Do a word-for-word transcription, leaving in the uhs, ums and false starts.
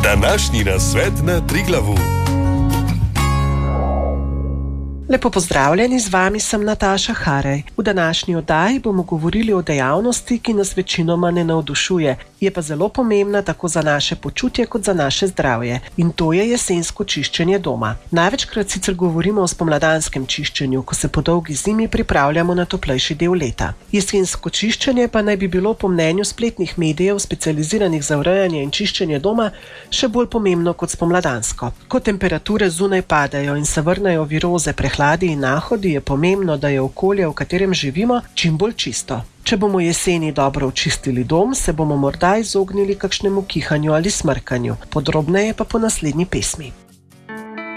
Današnji nasvet na Triglavu. Lepo pozdravljeni, z vami sem Nataša Harej. V današnji oddaji bomo govorili o dejavnosti, ki nas večinoma ne navdušuje, je pa zelo pomembna tako za naše počutje kot za naše zdravje. In to je jesensko čiščenje doma. Največkrat sicer govorimo o spomladanskem čiščenju, ko se po dolgi zimi pripravljamo na toplejši del leta. Jesensko čiščenje pa naj bi bilo po mnenju spletnih medijev, specializiranih za urejanje in čiščenje doma, še bolj pomembno kot spomladansko. Ko temperature zunaj padajo in se vrnejo viroze, prehladi in nahodi, je pomembno, da je okolje, v katerem živimo, čim bolj čisto. Če bomo jeseni dobro očistili dom, se bomo morda izognili kakšnemu kihanju ali smrkanju. Podrobneje pa po naslednji pesmi.